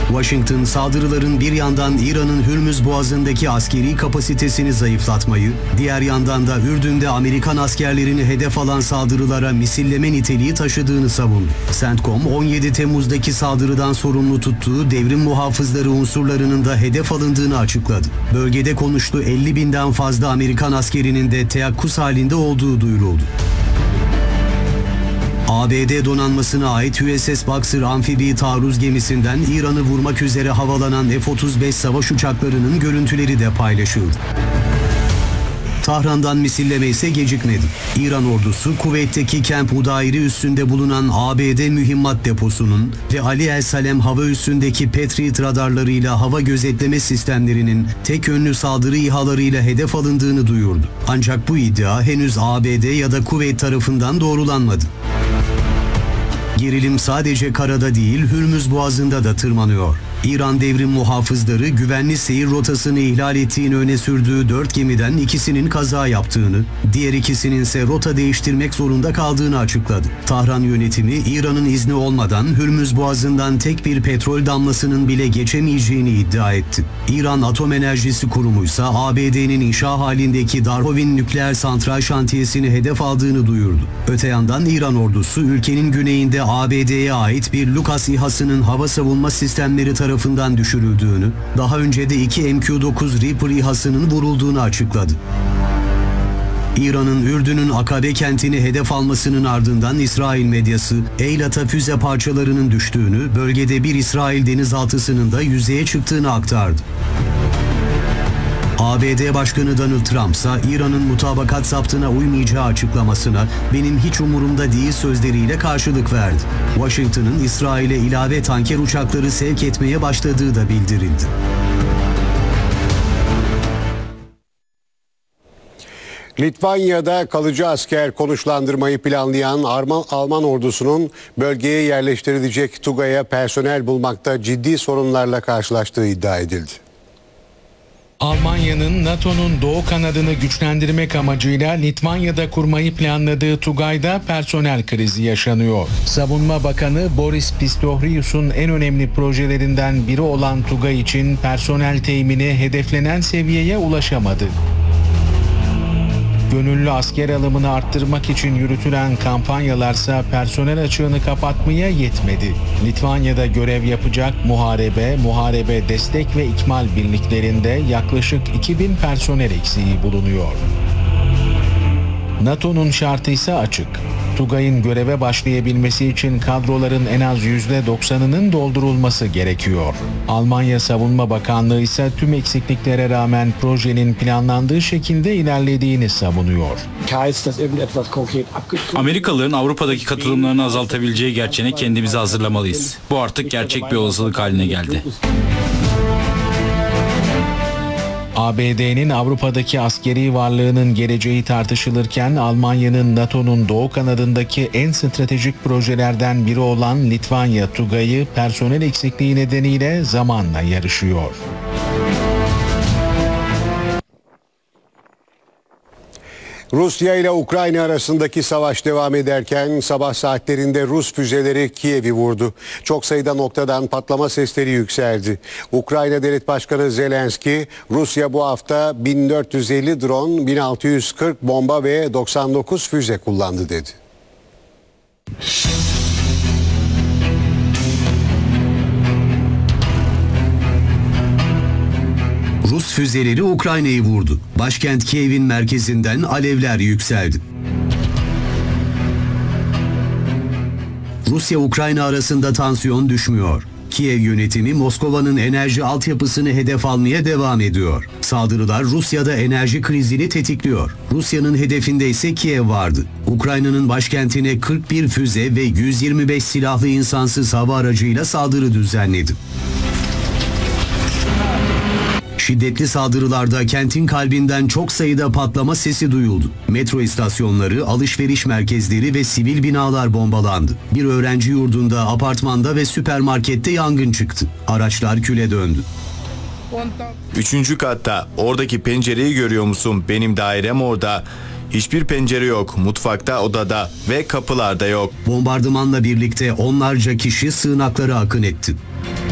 Washington, saldırıların bir yandan İran'ın Hürmüz Boğazı'ndaki askeri kapasitesini zayıflatmayı, diğer yandan da Ürdün'de Amerikan askerlerini hedef alan saldırılara misilleme niteliği taşıdığını savundu. CENTCOM, 17 Temmuz'daki saldırıdan sorumlu tuttuğu devrim muhafızları unsurlarının da hedef alındığını açıkladı. Bölgede konuştu, 50 binden fazla Amerikan askerinin de teyakkuz halinde olduğu duyuruldu. ABD donanmasına ait USS Boxer amfibi taarruz gemisinden İran'ı vurmak üzere havalanan F-35 savaş uçaklarının görüntüleri de paylaşıldı. Tahran'dan misilleme ise gecikmedi. İran ordusu, Kuveyt'teki Camp Udairi üssünde bulunan ABD mühimmat deposunun ve Ali El Salem hava üssündeki Patriot radarlarıyla hava gözetleme sistemlerinin tek yönlü saldırı İHA'larıyla hedef alındığını duyurdu. Ancak bu iddia henüz ABD ya da Kuveyt tarafından doğrulanmadı. Gerilim sadece karada değil, Hürmüz Boğazı'nda da tırmanıyor. İran devrim muhafızları güvenli seyir rotasını ihlal ettiğini öne sürdüğü 4 gemiden ikisinin kaza yaptığını, diğer ikisinin ise rota değiştirmek zorunda kaldığını açıkladı. Tahran yönetimi İran'ın izni olmadan Hürmüz Boğazı'ndan tek bir petrol damlasının bile geçemeyeceğini iddia etti. İran Atom Enerjisi Kurumu ise ABD'nin inşa halindeki Darhovin nükleer santral şantiyesini hedef aldığını duyurdu. Öte yandan İran ordusu ülkenin güneyinde ABD'ye ait bir Lucas İHA'sının hava savunma sistemleri tarafından düşürüldüğünü, daha önce de 2 MQ-9 Reaper İHA'sının vurulduğunu açıkladı. İran'ın Ürdün'ün Akabe kentini hedef almasının ardından İsrail medyası, Eylat'a füze parçalarının düştüğünü, bölgede bir İsrail denizaltısının da yüzeye çıktığını aktardı. ABD Başkanı Donald Trump ise İran'ın mutabakat zaptına uymayacağı açıklamasına "benim hiç umurumda değil" sözleriyle karşılık verdi. Washington'ın İsrail'e ilave tanker uçakları sevk etmeye başladığı da bildirildi. Litvanya'da kalıcı asker konuşlandırmayı planlayan Alman ordusunun bölgeye yerleştirilecek TUGA'ya personel bulmakta ciddi sorunlarla karşılaştığı iddia edildi. Almanya'nın NATO'nun doğu kanadını güçlendirmek amacıyla Litvanya'da kurmayı planladığı TUGAY'da personel krizi yaşanıyor. Savunma Bakanı Boris Pistorius'un en önemli projelerinden biri olan TUGAY için personel temini hedeflenen seviyeye ulaşamadı. Gönüllü asker alımını arttırmak için yürütülen kampanyalarsa personel açığını kapatmaya yetmedi. Litvanya'da görev yapacak muharebe destek ve ikmal birliklerinde yaklaşık 2000 personel eksiği bulunuyor. NATO'nun şartı ise açık. TUGAY'ın göreve başlayabilmesi için kadroların en az %90'ının doldurulması gerekiyor. Almanya Savunma Bakanlığı ise tüm eksikliklere rağmen projenin planlandığı şekilde ilerlediğini savunuyor. Amerikalıların Avrupa'daki katılımlarını azaltabileceği gerçeğine kendimizi hazırlamalıyız. Bu artık gerçek bir olasılık haline geldi. ABD'nin Avrupa'daki askeri varlığının geleceği tartışılırken Almanya'nın NATO'nun doğu kanadındaki en stratejik projelerden biri olan Litvanya TUGAY'ı personel eksikliği nedeniyle zamanla yarışıyor. Rusya ile Ukrayna arasındaki savaş devam ederken sabah saatlerinde Rus füzeleri Kiev'i vurdu. Çok sayıda noktadan patlama sesleri yükseldi. Ukrayna Devlet Başkanı Zelenski, Rusya bu hafta 1450 drone, 1640 bomba ve 99 füze kullandı dedi. Rus füzeleri Ukrayna'yı vurdu. Başkent Kiev'in merkezinden alevler yükseldi. Rusya-Ukrayna arasında tansiyon düşmüyor. Kiev yönetimi Moskova'nın enerji altyapısını hedef almaya devam ediyor. Saldırılar Rusya'da enerji krizini tetikliyor. Rusya'nın hedefinde ise Kiev vardı. Ukrayna'nın başkentine 41 füze ve 125 silahlı insansız hava aracıyla saldırı düzenledi. Şiddetli saldırılarda kentin kalbinden çok sayıda patlama sesi duyuldu. Metro istasyonları, alışveriş merkezleri ve sivil binalar bombalandı. Bir öğrenci yurdunda, apartmanda ve süpermarkette yangın çıktı. Araçlar küle döndü. 3. katta. Oradaki pencereyi görüyor musun? Benim dairem orada. Hiçbir pencere yok. Mutfakta, odada ve kapılarda yok. Bombardımanla birlikte onlarca kişi sığınaklara akın etti.